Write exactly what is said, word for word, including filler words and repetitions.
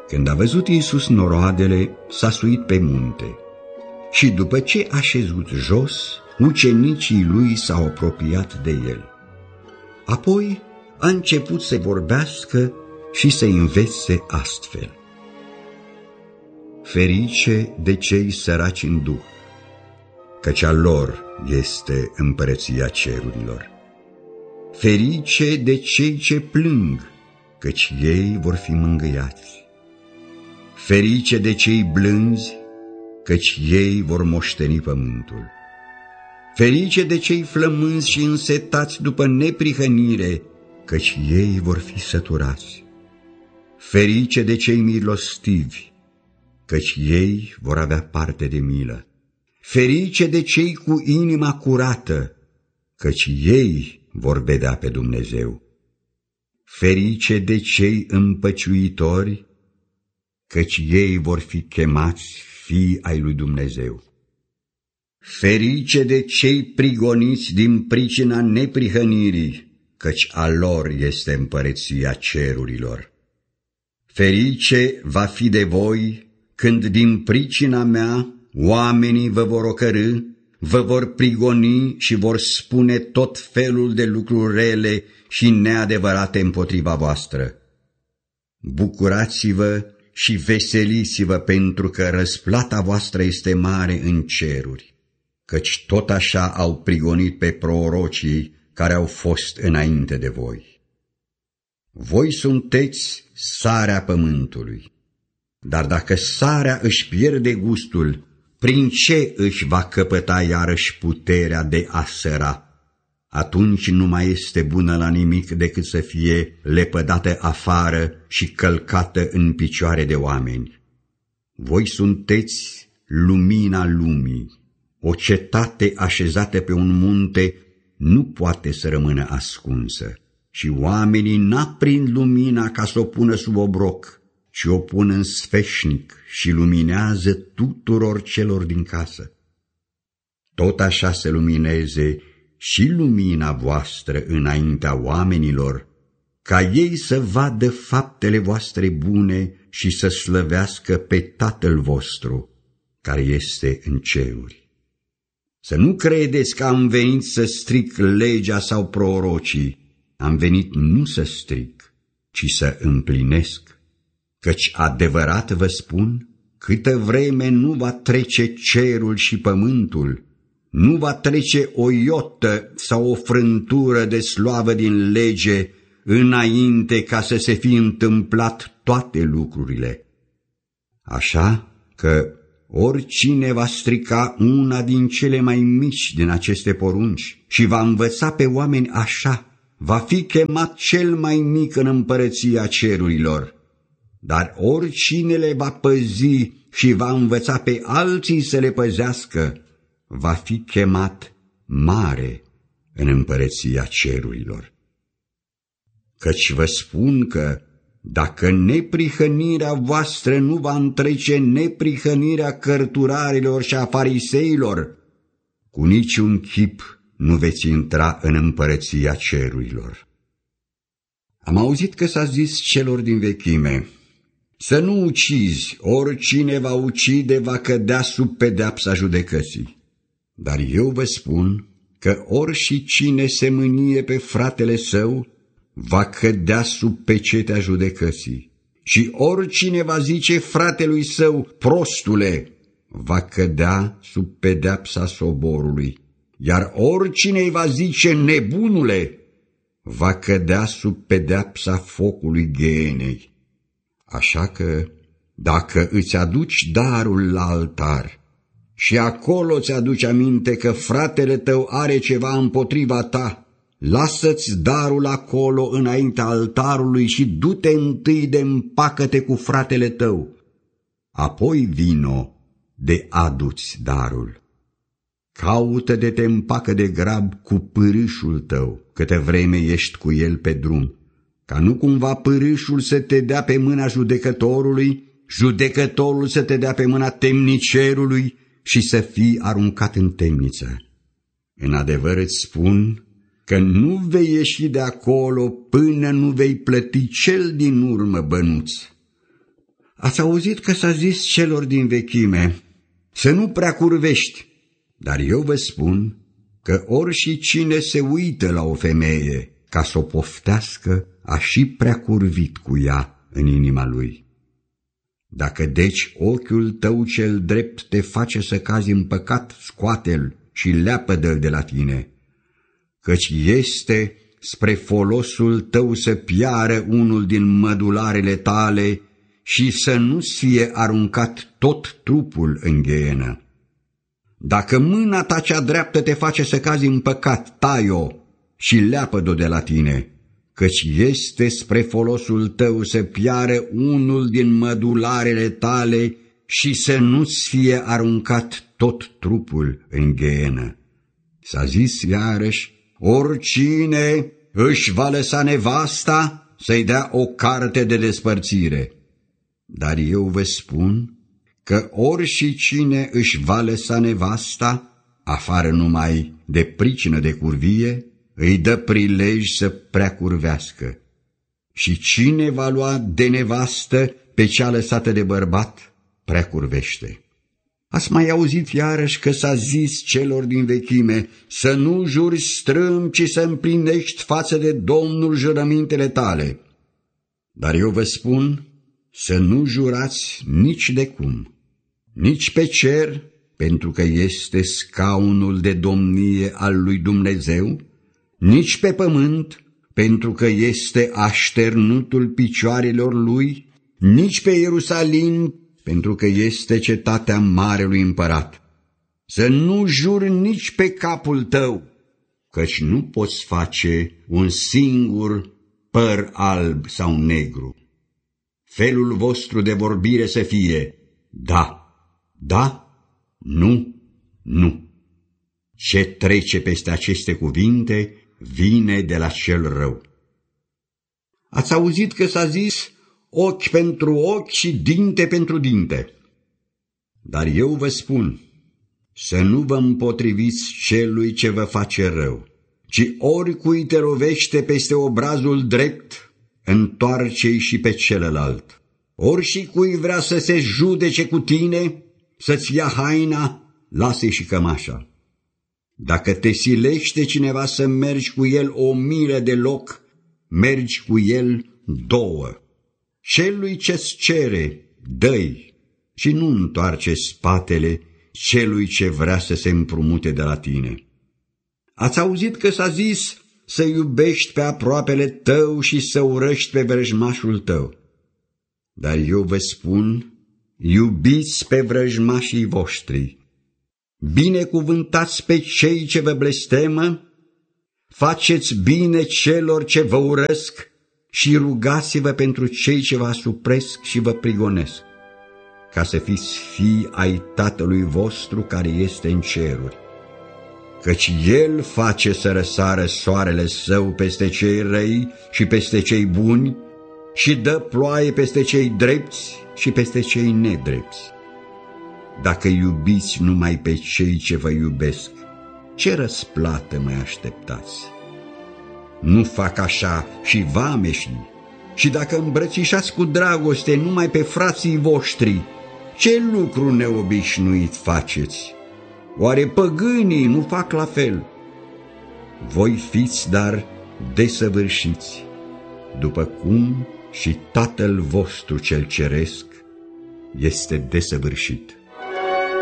Când a văzut Iisus noroadele, s-a suit pe munte și după ce a șezut jos, ucenicii lui s-au apropiat de el. Apoi a început să vorbească și să învețe astfel: Ferice de cei săraci în duh, căci a lor este împărăția cerurilor. Ferice de cei ce plâng, căci ei vor fi mângâiați. Ferice de cei blânzi, căci ei vor moșteni pământul. Ferice de cei flămânzi și însetați după neprihănire, căci ei vor fi săturați. Ferice de cei milostivi, căci ei vor avea parte de milă. Ferice de cei cu inima curată, căci ei vor vedea pe Dumnezeu. Ferice de cei împăciuitori, căci ei vor fi chemați fii ai lui Dumnezeu. Ferice de cei prigoniți din pricina neprihănirii, căci a lor este împărăția cerurilor. Ferice va fi de voi când din pricina mea oamenii vă vor ocărî, vă vor prigoni și vor spune tot felul de lucruri rele și neadevărate împotriva voastră. Bucurați-vă și veseliți-vă, pentru că răsplata voastră este mare în ceruri, căci tot așa au prigonit pe prorocii care au fost înainte de voi. Voi sunteți sarea pământului, dar dacă sarea își pierde gustul, prin ce își va căpăta iarăși puterea de a săra? Atunci nu mai este bună la nimic decât să fie lepădată afară și călcată în picioare de oameni. Voi sunteți lumina lumii. O cetate așezată pe un munte nu poate să rămână ascunsă, și oamenii n-aprind lumina ca să o pună sub obroc, ci o pun în sfeșnic și luminează tuturor celor din casă. Tot așa să lumineze și lumina voastră înaintea oamenilor, ca ei să vadă faptele voastre bune și să slăvească pe Tatăl vostru, care este în ceruri. Să nu credeți că am venit să stric legea sau prorocii. Am venit nu să stric, ci să împlinesc. Căci adevărat vă spun, câtă vreme nu va trece cerul și pământul, nu va trece o iotă sau o frântură de slavă din lege înainte ca să se fi întâmplat toate lucrurile. Așa că oricine va strica una din cele mai mici din aceste porunci și va învăța pe oameni așa, va fi chemat cel mai mic în împărăția cerurilor. Dar oricine le va păzi și va învăța pe alții să le păzească, va fi chemat mare în împărăția cerurilor. Căci vă spun că dacă neprihănirea voastră nu va întrece neprihănirea cărturarilor și a fariseilor, cu niciun chip nu veți intra în împărăția cerurilor. Am auzit că s-a zis celor din vechime: să nu ucizi, oricine va ucide va cădea sub pedeapsa judecății. Dar eu vă spun că orice cine se mânie pe fratele său va cădea sub pecetea judecății. Și oricine va zice fratelui său: prostule, va cădea sub pedeapsa soborului. Iar oricine îi va zice: nebunule, va cădea sub pedeapsa focului ghenei. Așa că, dacă îți aduci darul la altar și acolo îți aduci aminte că fratele tău are ceva împotriva ta, lasă-ți darul acolo înaintea altarului și du-te întâi de împacă-te cu fratele tău. Apoi vino de adu-ți darul. Caută de te împacă de grab cu pârâșul tău, câtă vreme ești cu el pe drum, ca nu cumva pârâșul să te dea pe mâna judecătorului, judecătorul să te dea pe mâna temnicerului și să fii aruncat în temniță. În adevăr îți spun că nu vei ieși de acolo până nu vei plăti cel din urmă bănuț. Ați auzit că s-a zis celor din vechime să nu prea curvești, dar eu vă spun că ori și cine se uită la o femeie ca să o poftească, a și prea curvit cu ea în inima lui. Dacă deci ochiul tău cel drept te face să cazi în păcat, scoate-l și leapă-dă-l de la tine, căci este spre folosul tău să piară unul din mădularele tale și să nu-ți fie aruncat tot trupul în ghenă. Dacă mâna ta cea dreaptă te face să cazi în păcat, tai-o și leapă-d-o de la tine, căci este spre folosul tău să piară unul din mădularele tale și să nu-ți fie aruncat tot trupul în ghenă. S-a zis iarăși, oricine își va lăsa nevasta să-i dea o carte de despărțire. Dar eu vă spun că ori și cine își va lăsa nevasta, afară numai de pricină de curvie, îi dă prilej să prea curvească. Și cine va lua de nevastă pe cea lăsată de bărbat, prea curvește. Ați mai auzit iarăși că s-a zis celor din vechime să nu juri strâmb, ci să împlinești față de Domnul jurămintele tale. Dar eu vă spun să nu jurați nici de cum, nici pe cer, pentru că este scaunul de domnie al lui Dumnezeu, nici pe pământ, pentru că este așternutul picioarelor lui, nici pe Ierusalim, pentru că este cetatea Marelui Împărat. Să nu juri nici pe capul tău, căci nu poți face un singur păr alb sau negru. Felul vostru de vorbire să fie da, da, nu, nu. Ce trece peste aceste cuvinte vine de la cel rău. Ați auzit că s-a zis ochi pentru ochi și dinte pentru dinte. Dar eu vă spun să nu vă împotriviți celui ce vă face rău, ci oricui te lovește peste obrazul drept, întoarce-i și pe celălalt. Ori și cui vrea să se judece cu tine, să-ți ia haina, lasă-i și cămașa. Dacă te silește cineva să mergi cu el o milă de loc, mergi cu el două. Celui ce-ți cere, dă-i și nu întoarce spatele celui ce vrea să se împrumute de la tine. Ați auzit că s-a zis să iubești pe aproapele tău și să urăști pe vrăjmașul tău. Dar eu vă spun, iubiți pe vrăjmașii voștri, binecuvântați pe cei ce vă blestemă, faceți bine celor ce vă urăsc și rugați-vă pentru cei ce vă asupresc și vă prigonesc, ca să fiți fii ai Tatălui vostru care este în ceruri. Căci El face să răsară soarele Său peste cei răi și peste cei buni și dă ploaie peste cei drepți și peste cei nedrepți. Dacă iubiți numai pe cei ce vă iubesc, ce răsplată mai așteptați? Nu fac așa și vameșii? Și dacă îmbrățișați cu dragoste numai pe frații voștri, ce lucru neobișnuit faceți? Oare păgânii nu fac la fel? Voi fiți dar desăvârșiți, după cum și Tatăl vostru cel ceresc este desăvârșit.